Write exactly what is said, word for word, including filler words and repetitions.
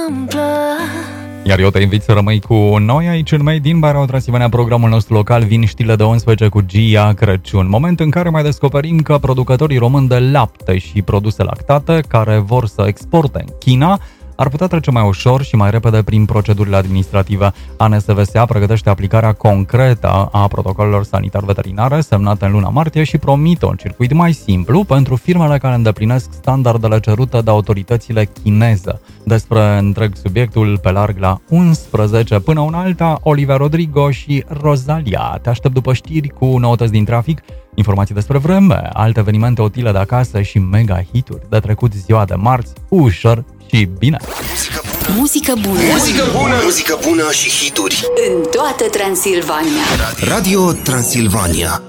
întâmplă. Iar eu te invit să rămâi cu noi aici în Made in Barau Transilvania, programul nostru local, vin știrile de unsprezece cu Gia Crăciun. Moment în care mai descoperim că producătorii români de lapte și produse lactate care vor să exporte în China ar putea trece mai ușor și mai repede prin procedurile administrative. A N S V S A pregătește aplicarea concretă a protocolelor sanitar-veterinare semnate în luna martie și promite un circuit mai simplu pentru firmele care îndeplinesc standardele cerute de autoritățile chineze. Despre întreg subiectul pe larg la unsprezece până una alta, Olivia Rodrigo și Rosalia. Te aștept după știri cu noutăți din trafic, informații despre vreme, alte evenimente utile de acasă și mega hituri de trecut ziua de marți, ușor și bine. Muzică bună. Muzică bună. Muzică bună și hituri în toată Transilvania. Radio Transilvania.